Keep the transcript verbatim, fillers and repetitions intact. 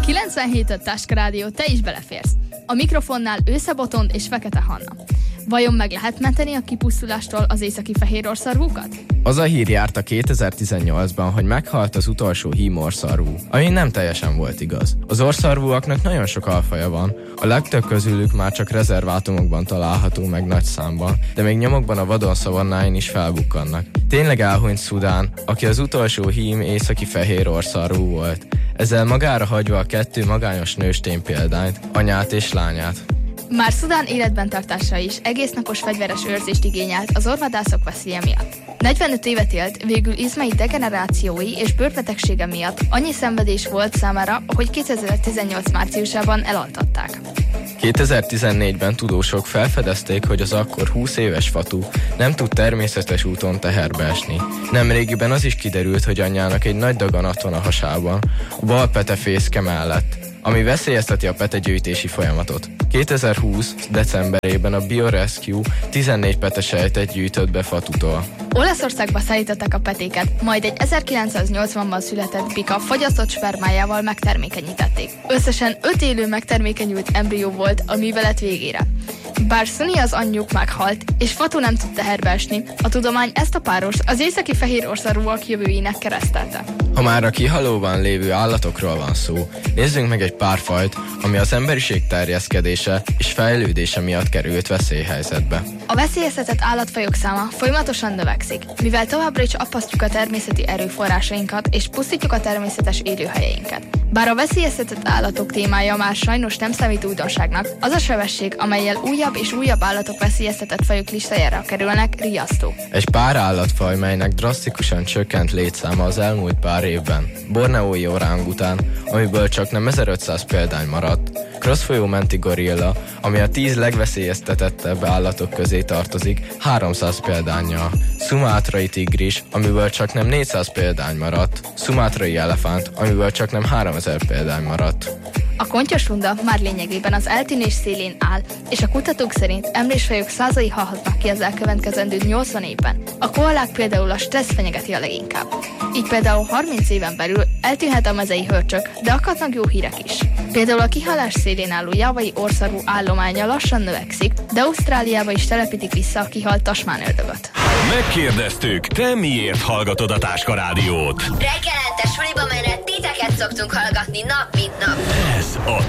kilencvenhét öt Táska Rádió, te is beleférsz. A mikrofonnál Ősze Botond és Fekete Hanna. Vajon meg lehet menteni a kipusztulástól az északi fehérorszarvúkat? Az a hír járt a kétezer-tizennyolcban, hogy meghalt az utolsó hím orszarvú, ami nem teljesen volt igaz. Az orszarvúaknak nagyon sok alfaja van, a legtöbb közülük már csak rezervátumokban található meg nagy számban, de még nyomokban a vadon szavannáin is felbukkannak. Tényleg elhunyt Szudán, aki az utolsó hím északi fehérorszarvú volt. Ezzel magára hagyva a kettő magányos nőstény példányt, anyát és lányát. Már Szudán életben tartása is egésznapos fegyveres őrzést igényelt az orvadászok veszélye miatt. negyvenöt évet élt, végül izmai degenerációi és bőrbetegsége miatt annyi szenvedés volt számára, hogy kétezer-tizennyolc márciusában elaltatták. kétezer-tizennégyben tudósok felfedezték, hogy az akkor húsz éves Fatu nem tud természetes úton teherbe esni. Nemrégiben az is kiderült, hogy anyjának egy nagy daganat van a hasában, a bal petefészke mellett, ami veszélyezteti a petegyűjtési folyamatot. kétezer-húsz. decemberében a BioRescue tizennégy petesejtet gyűjtött be Fatutól. Olaszországba szállították a petéket, majd egy ezerkilencszáznyolcvanban született bika fagyasztott spermájával megtermékenyítették. Összesen öt élő megtermékenyült embrió volt a művelet végére. Bár Sunny az anyjuk meghalt, és Fatu nem tud teherbe esni, a tudomány ezt a párost az északi fehérorszarvúak jövőjének keresztelte. Ha már a kihalóban lévő állatokról van szó, nézzünk meg egy pár fajt, ami az emberiség terjeszkedése és fejlődése miatt került veszélyhelyzetbe. A veszélyeztetett állatfajok száma folyamatosan növekszik, mivel továbbra is apasztjuk a természeti erőforrásainkat és pusztítjuk a természetes élőhelyeinket. Bár a veszélyeztetett állatok témája már sajnos nem számít újdonságnak, az a sebesség, amellyel újabb és újabb állatok veszélyeztetett fajok listájára kerülnek, riasztó. Egy pár állatfaj, melynek drasztikusan csökkent létszáma az elmúlt pár évben. Borneói orángután, amiből csak nem ezerötszáz példány maradt, Cross-folyó menti gorilla, ami a tíz legveszélyeztetettebb állatok közé tartozik, háromszáz példánnyal. Szumátrai tigris, amiből csak nem négyszáz példány maradt, szumátrai elefánt, amiből csak nem háromezer példány maradt. A kontyosrunda már lényegében az eltűnés szélén áll, és a kutatók szerint emlősfajok százai halhatnak ki az elkövetkezendő nyolcvan évben. A koalák például a stressz fenyegeti a leginkább. Így például harminc éven belül eltűnhet a mezei hörcsök, de akadnak jó hírek is. Például a kihalás szélén álló javai orszarvú állománya lassan növekszik, de Ausztráliába is telepítik vissza a kihalt tasmánördögöt. Megkérdeztük, te miért hallgatod a Táska Rádiót? Reggelente suliba menet titeket szoktunk hallgatni nap mint nap. Ez a